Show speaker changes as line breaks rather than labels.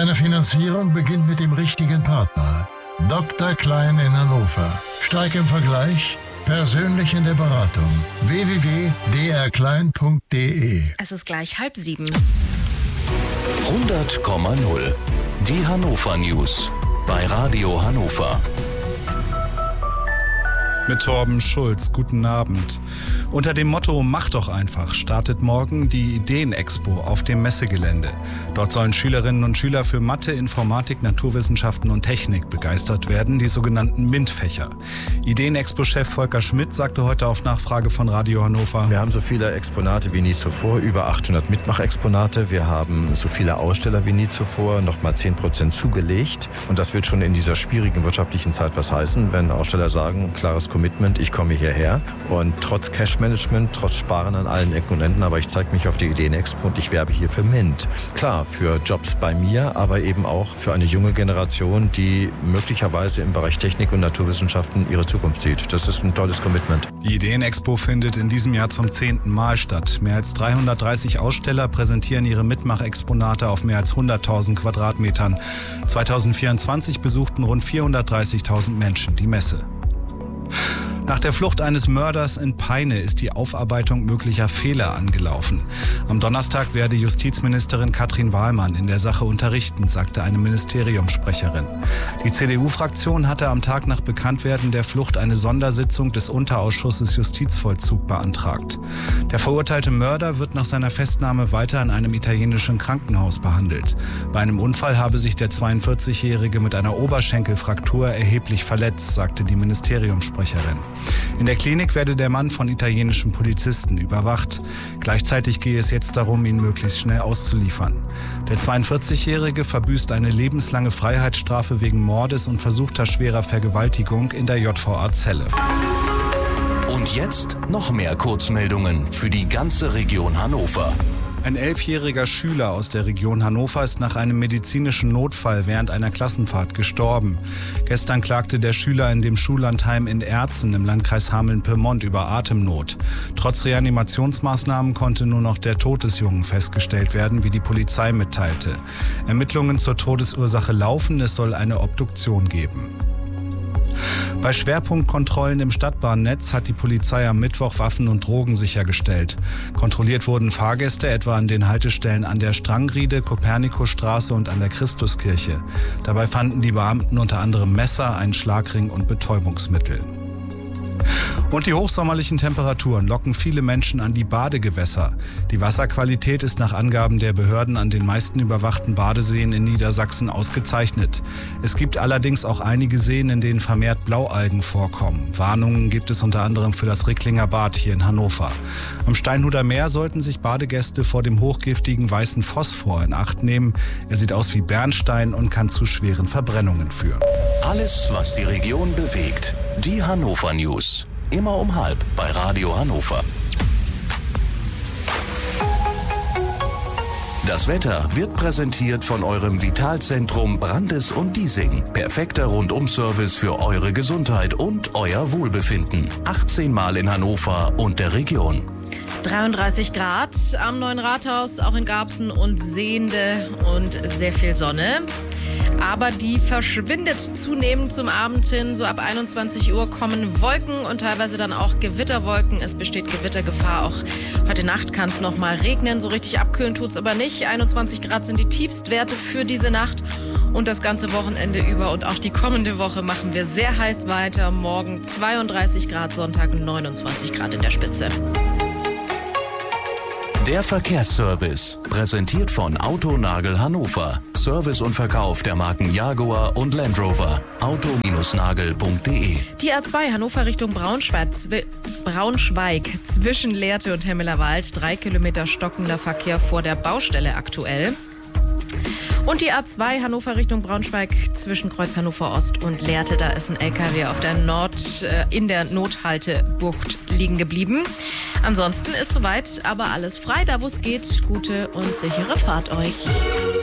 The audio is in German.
Deine Finanzierung beginnt mit dem richtigen Partner. Dr. Klein in Hannover. Stark im Vergleich, persönlich in der Beratung. www.drklein.de.
Es ist gleich 6:30.
100,0. Die Hannover News bei Radio Hannover.
Mit Torben Schulz, guten Abend. Unter dem Motto Mach doch einfach startet morgen die Ideen-Expo auf dem Messegelände. Dort sollen Schülerinnen und Schüler für Mathe, Informatik, Naturwissenschaften und Technik begeistert werden, die sogenannten MINT-Fächer. Ideen-Expo-Chef Volker Schmidt sagte heute auf Nachfrage von Radio Hannover:
Wir haben so viele Exponate wie nie zuvor, über 800 Mitmachexponate. Wir haben so viele Aussteller wie nie zuvor, nochmal 10% zugelegt. Und das wird schon in dieser schwierigen wirtschaftlichen Zeit was heißen, wenn Aussteller sagen, klares Commitment, ich komme hierher. Und trotz Cash-Management, trotz Sparen an allen Ecken und Enden, aber ich zeige mich auf die Ideen-Expo und ich werbe hier für MINT. Klar, für Jobs bei mir, aber eben auch für eine junge Generation, die möglicherweise im Bereich Technik und Naturwissenschaften ihre Zukunft sieht. Das ist ein tolles Commitment.
Die Ideen-Expo findet in diesem Jahr zum 10. Mal statt. Mehr als 330 Aussteller präsentieren ihre Mitmachexponate auf mehr als 100.000 Quadratmetern. 2024 besuchten rund 430.000 Menschen die Messe. Nach der Flucht eines Mörders in Peine ist die Aufarbeitung möglicher Fehler angelaufen. Am Donnerstag werde Justizministerin Katrin Wahlmann in der Sache unterrichten, sagte eine Ministeriumssprecherin. Die CDU-Fraktion hatte am Tag nach Bekanntwerden der Flucht eine Sondersitzung des Unterausschusses Justizvollzug beantragt. Der verurteilte Mörder wird nach seiner Festnahme weiter in einem italienischen Krankenhaus behandelt. Bei einem Unfall habe sich der 42-Jährige mit einer Oberschenkelfraktur erheblich verletzt, sagte die Ministeriumssprecherin. In der Klinik werde der Mann von italienischen Polizisten überwacht. Gleichzeitig gehe es jetzt darum, ihn möglichst schnell auszuliefern. Der 42-Jährige verbüßt eine lebenslange Freiheitsstrafe wegen Mordes und versuchter schwerer Vergewaltigung in der JVA Celle.
Und jetzt noch mehr Kurzmeldungen für die ganze Region Hannover.
Ein 11-jähriger Schüler aus der Region Hannover ist nach einem medizinischen Notfall während einer Klassenfahrt gestorben. Gestern klagte der Schüler in dem Schullandheim in Erzen im Landkreis Hameln-Pyrmont über Atemnot. Trotz Reanimationsmaßnahmen konnte nur noch der Tod des Jungen festgestellt werden, wie die Polizei mitteilte. Ermittlungen zur Todesursache laufen, es soll eine Obduktion geben. Bei Schwerpunktkontrollen im Stadtbahnnetz hat die Polizei am Mittwoch Waffen und Drogen sichergestellt. Kontrolliert wurden Fahrgäste etwa an den Haltestellen an der Strangriede, Kopernikusstraße und an der Christuskirche. Dabei fanden die Beamten unter anderem Messer, einen Schlagring und Betäubungsmittel. Und die hochsommerlichen Temperaturen locken viele Menschen an die Badegewässer. Die Wasserqualität ist nach Angaben der Behörden an den meisten überwachten Badeseen in Niedersachsen ausgezeichnet. Es gibt allerdings auch einige Seen, in denen vermehrt Blaualgen vorkommen. Warnungen gibt es unter anderem für das Ricklinger Bad hier in Hannover. Am Steinhuder Meer sollten sich Badegäste vor dem hochgiftigen weißen Phosphor in Acht nehmen. Er sieht aus wie Bernstein und kann zu schweren Verbrennungen führen.
Alles, was die Region bewegt. Die Hannover News. Immer um 12:30 bei Radio Hannover. Das Wetter wird präsentiert von eurem Vitalzentrum Brandes und Diesing. Perfekter Rundum-Service für eure Gesundheit und euer Wohlbefinden. 18 Mal in Hannover und der Region.
33 Grad am Neuen Rathaus, auch in Garbsen und Sehnde und sehr viel Sonne. Aber die verschwindet zunehmend zum Abend hin. So ab 21 Uhr kommen Wolken und teilweise dann auch Gewitterwolken. Es besteht Gewittergefahr. Auch heute Nacht kann es noch mal regnen. So richtig abkühlen tut es aber nicht. 21 Grad sind die Tiefstwerte für diese Nacht. Und das ganze Wochenende über und auch die kommende Woche machen wir sehr heiß weiter. Morgen 32 Grad, Sonntag 29 Grad in der Spitze.
Der Verkehrsservice, präsentiert von Autonagel Hannover. Service und Verkauf der Marken Jaguar und Land Rover. auto-nagel.de.
Die A2 Hannover Richtung Braunschweig zwischen Lehrte und Hemmelerwald. 3 Kilometer stockender Verkehr vor der Baustelle aktuell. Und die A2 Hannover Richtung Braunschweig zwischen Kreuz Hannover Ost und Lehrte. Da ist ein LKW auf der in der Nothaltebucht liegen geblieben. Ansonsten ist soweit aber alles frei. Da wo es geht, gute und sichere Fahrt euch.